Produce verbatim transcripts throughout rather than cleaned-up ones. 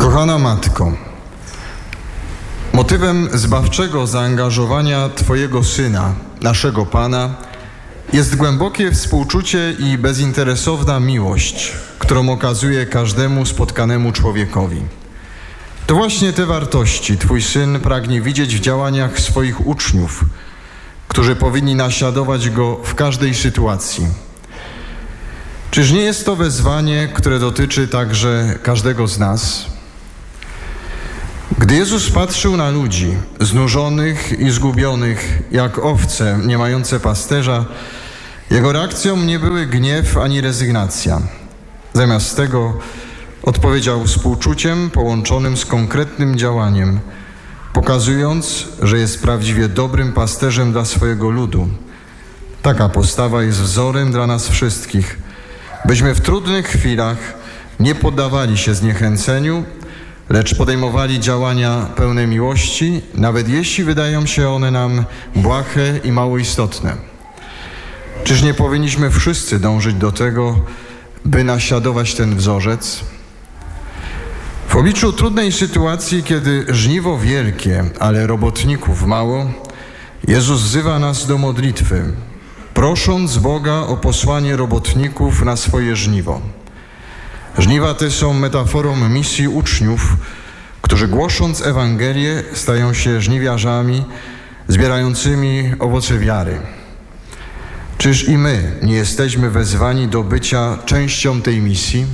Kochana Matko, motywem zbawczego zaangażowania Twojego Syna, naszego Pana, jest głębokie współczucie i bezinteresowna miłość, którą okazuje każdemu spotkanemu człowiekowi. To właśnie te wartości Twój Syn pragnie widzieć w działaniach swoich uczniów, którzy powinni naśladować Go w każdej sytuacji. Czyż nie jest to wezwanie, które dotyczy także każdego z nas? Gdy Jezus patrzył na ludzi znużonych i zgubionych, jak owce nie mające pasterza, Jego reakcją nie były gniew ani rezygnacja. Zamiast tego odpowiedział współczuciem połączonym z konkretnym działaniem, pokazując, że jest prawdziwie dobrym pasterzem dla swojego ludu. Taka postawa jest wzorem dla nas wszystkich, byśmy w trudnych chwilach nie poddawali się zniechęceniu, lecz podejmowali działania pełne miłości, nawet jeśli wydają się one nam błahe i mało istotne. Czyż nie powinniśmy wszyscy dążyć do tego, by naśladować ten wzorzec? W obliczu trudnej sytuacji, kiedy żniwo wielkie, ale robotników mało, Jezus wzywa nas do modlitwy, prosząc Boga o posłanie robotników na swoje żniwo. Żniwa te są metaforą misji uczniów, którzy głosząc Ewangelię stają się żniwiarzami zbierającymi owoce wiary. Czyż i my nie jesteśmy wezwani do bycia częścią tej misji?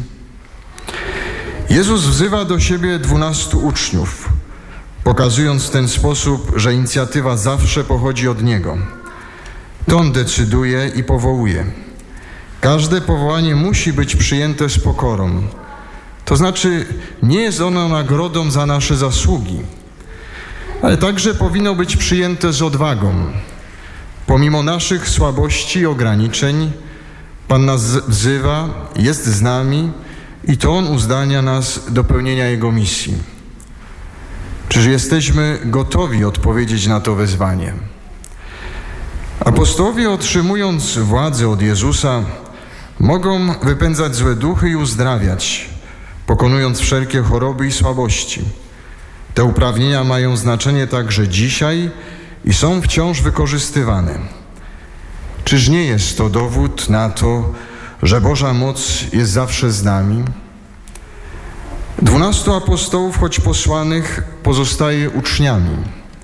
Jezus wzywa do siebie dwunastu uczniów, pokazując w ten sposób, że inicjatywa zawsze pochodzi od Niego. To On decyduje i powołuje. Każde powołanie musi być przyjęte z pokorą. To znaczy, nie jest ono nagrodą za nasze zasługi, ale także powinno być przyjęte z odwagą. Pomimo naszych słabości i ograniczeń, Pan nas wzywa, jest z nami i to On uzdalnia nas do pełnienia Jego misji. Czyż jesteśmy gotowi odpowiedzieć na to wezwanie? Apostołowie, otrzymując władzę od Jezusa, mogą wypędzać złe duchy i uzdrawiać, pokonując wszelkie choroby i słabości. Te uprawnienia mają znaczenie także dzisiaj i są wciąż wykorzystywane. Czyż nie jest to dowód na to, że Boża moc jest zawsze z nami? Dwunastu apostołów, choć posłanych, pozostaje uczniami.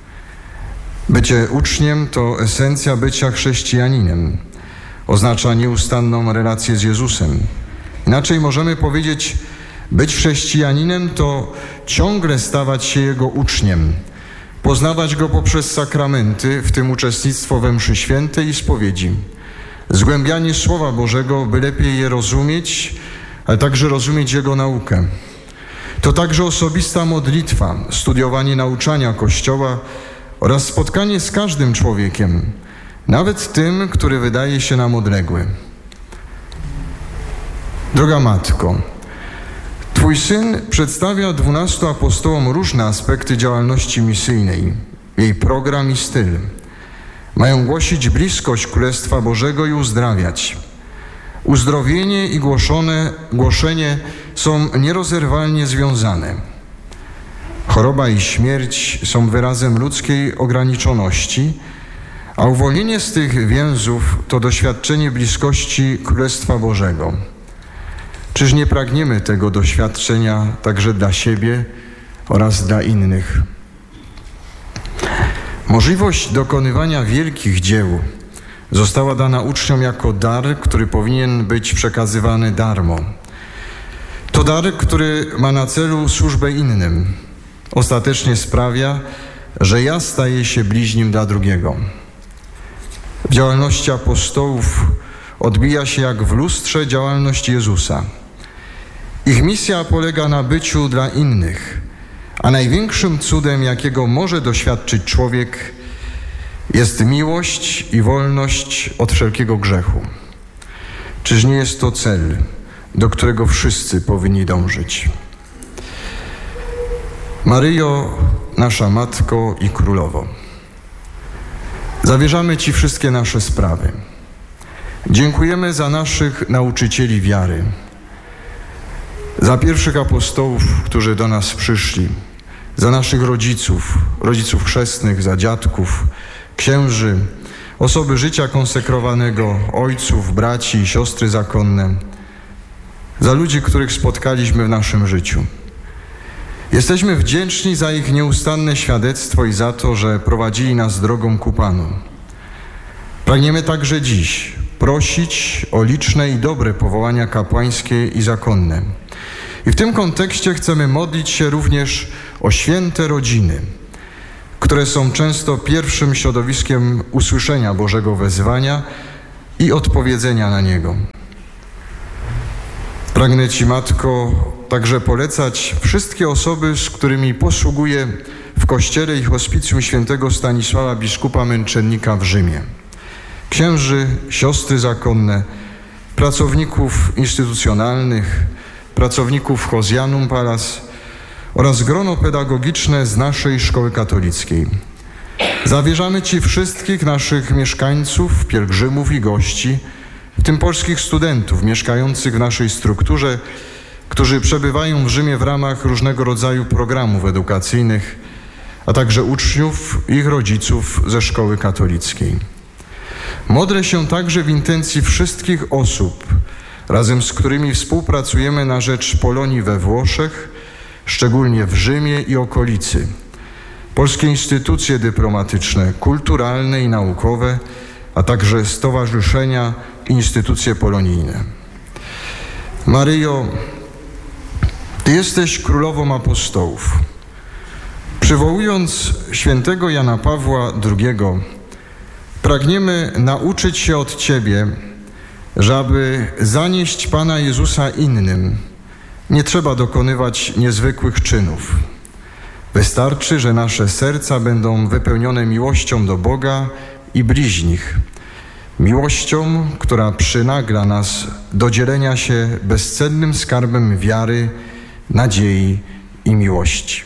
Bycie uczniem to esencja bycia chrześcijaninem. Oznacza nieustanną relację z Jezusem. Inaczej możemy powiedzieć, być chrześcijaninem to ciągle stawać się Jego uczniem, poznawać Go poprzez sakramenty, w tym uczestnictwo we mszy świętej i spowiedzi, zgłębianie Słowa Bożego, by lepiej je rozumieć, ale także rozumieć Jego naukę. To także osobista modlitwa, studiowanie nauczania Kościoła oraz spotkanie z każdym człowiekiem, nawet tym, który wydaje się nam odległy. Droga Matko, Twój Syn przedstawia dwunastu apostołom różne aspekty działalności misyjnej, jej program i styl. Mają głosić bliskość Królestwa Bożego i uzdrawiać. Uzdrowienie i głoszone, głoszenie są nierozerwalnie związane. Choroba i śmierć są wyrazem ludzkiej ograniczoności, a uwolnienie z tych więzów to doświadczenie bliskości Królestwa Bożego. Czyż nie pragniemy tego doświadczenia także dla siebie oraz dla innych? Możliwość dokonywania wielkich dzieł została dana uczniom jako dar, który powinien być przekazywany darmo. To dar, który ma na celu służbę innym. Ostatecznie sprawia, że ja staję się bliźnim dla drugiego. W działalności apostołów odbija się jak w lustrze działalność Jezusa. Ich misja polega na byciu dla innych, a największym cudem, jakiego może doświadczyć człowiek, jest miłość i wolność od wszelkiego grzechu. Czyż nie jest to cel, do którego wszyscy powinni dążyć? Maryjo, nasza Matko i Królowo, zawierzamy Ci wszystkie nasze sprawy. Dziękujemy za naszych nauczycieli wiary. za pierwszych apostołów, którzy do nas przyszli, za naszych rodziców, rodziców chrzestnych, za dziadków, księży, osoby życia konsekrowanego, ojców, braci i siostry zakonne, za ludzi, których spotkaliśmy w naszym życiu. Jesteśmy wdzięczni za ich nieustanne świadectwo i za to, że prowadzili nas drogą ku Panu. Pragniemy także dziś prosić o liczne i dobre powołania kapłańskie i zakonne. I w tym kontekście chcemy modlić się również o święte rodziny, które są często pierwszym środowiskiem usłyszenia Bożego wezwania i odpowiedzenia na niego. Pragnę Ci, Matko, także polecać wszystkie osoby, z którymi posługuję w kościele i hospicjum świętego Stanisława, biskupa męczennika w Rzymie. Księży, siostry zakonne, pracowników instytucjonalnych, pracowników Hozjanum Palace oraz grono pedagogiczne z naszej szkoły katolickiej. Zawierzamy Ci wszystkich naszych mieszkańców, pielgrzymów i gości, w tym polskich studentów mieszkających w naszej strukturze, którzy przebywają w Rzymie w ramach różnego rodzaju programów edukacyjnych, a także uczniów i ich rodziców ze szkoły katolickiej. Modlę się także w intencji wszystkich osób, razem z którymi współpracujemy na rzecz Polonii we Włoszech, szczególnie w Rzymie i okolicy. Polskie instytucje dyplomatyczne, kulturalne i naukowe, a także stowarzyszenia i instytucje polonijne. Maryjo, Ty jesteś królową apostołów. Przywołując świętego Jana Pawła drugiego, pragniemy nauczyć się od Ciebie, że aby zanieść Pana Jezusa innym, nie trzeba dokonywać niezwykłych czynów. Wystarczy, że nasze serca będą wypełnione miłością do Boga i bliźnich. Miłością, która przynagla nas do dzielenia się bezcennym skarbem wiary, nadziei i miłości.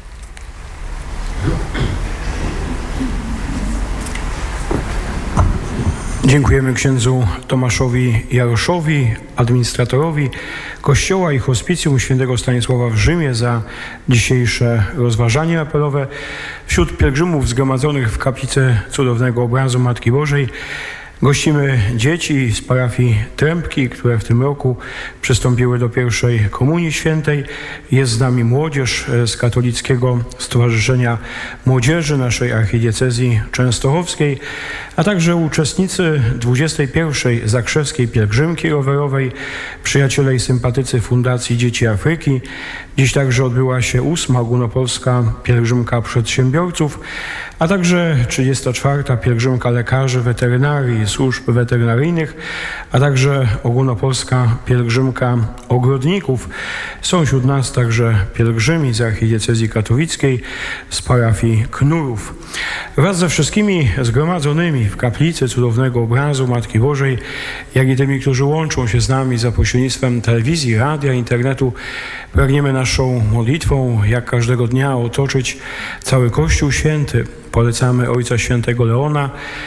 Dziękujemy księdzu Tomaszowi Jaroszowi, administratorowi Kościoła i Hospicjum Świętego Stanisława w Rzymie za dzisiejsze rozważanie apelowe. Wśród pielgrzymów zgromadzonych w kaplicy Cudownego Obrazu Matki Bożej gościmy dzieci z parafii Trębki, które w tym roku przystąpiły do pierwszej Komunii Świętej. Jest z nami młodzież z Katolickiego Stowarzyszenia Młodzieży naszej archidiecezji częstochowskiej, a także uczestnicy dwudziestej pierwszej Zakrzewskiej Pielgrzymki Rowerowej, przyjaciele i sympatycy Fundacji Dzieci Afryki. Dziś także odbyła się ósma ogólnopolska pielgrzymka przedsiębiorców, a także trzydziesta czwarta pielgrzymka lekarzy weterynarii i służb weterynaryjnych, a także ogólnopolska pielgrzymka ogrodników. Są wśród nas także pielgrzymi z archidiecezji katowickiej, z parafii Knurów. Wraz ze wszystkimi zgromadzonymi w kaplicy Cudownego Obrazu Matki Bożej, jak i tymi, którzy łączą się z nami za pośrednictwem telewizji, radia, internetu, pragniemy naszą modlitwą, jak każdego dnia, otoczyć cały Kościół Święty. Polecamy Ojca Świętego Leona,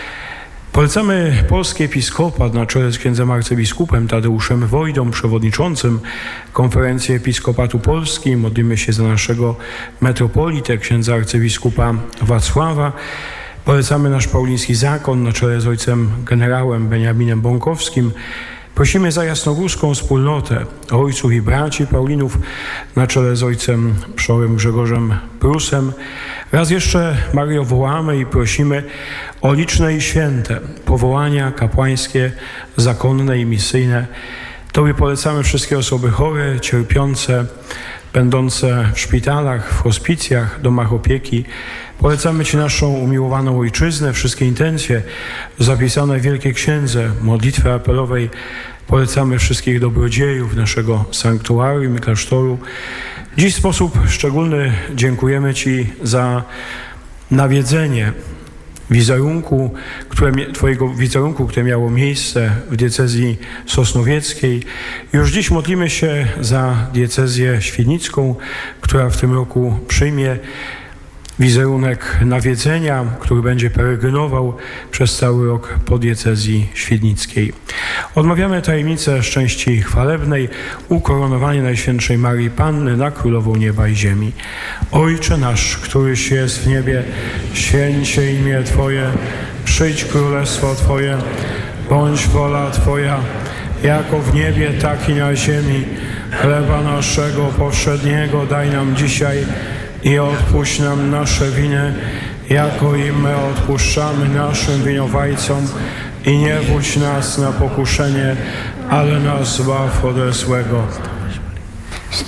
polecamy polski episkopat na czele z księdzem arcybiskupem Tadeuszem Wojdą, przewodniczącym Konferencji Episkopatu Polski. Modlimy się za naszego metropolitę, księdza arcybiskupa Wacława. Polecamy nasz pauliński zakon na czele z ojcem generałem Beniaminem Bąkowskim. Prosimy za jasnogórską wspólnotę ojców i braci Paulinów na czele z ojcem przeorem Grzegorzem Prusem. Raz jeszcze, Maryjo, wołamy i prosimy o liczne i święte powołania kapłańskie, zakonne i misyjne. Tobie polecamy wszystkie osoby chore, cierpiące, będące w szpitalach, w hospicjach, domach opieki. Polecamy Ci naszą umiłowaną Ojczyznę, wszystkie intencje zapisane w Wielkiej Księdze modlitwy apelowej. Polecamy wszystkich dobrodziejów naszego sanktuarium i klasztoru. Dziś w sposób szczególny dziękujemy Ci za nawiedzenie wizerunku, które, Twojego wizerunku, które miało miejsce w diecezji sosnowieckiej. Już dziś modlimy się za diecezję świdnicką, która w tym roku przyjmie wizerunek nawiedzenia, który będzie peregrinował przez cały rok po diecezji świdnickiej. Odmawiamy tajemnicę szczęści chwalebnej, ukoronowanie Najświętszej Maryi Panny na Królową Nieba i Ziemi. Ojcze nasz, któryś jest w niebie, święć się imię Twoje, przyjdź królestwo Twoje, bądź wola Twoja, jako w niebie, tak i na ziemi. Chleba naszego powszedniego daj nam dzisiaj i odpuść nam nasze winy, jako i my odpuszczamy naszym winowajcom. I nie wódź nas na pokuszenie, ale nas zbaw ode złego.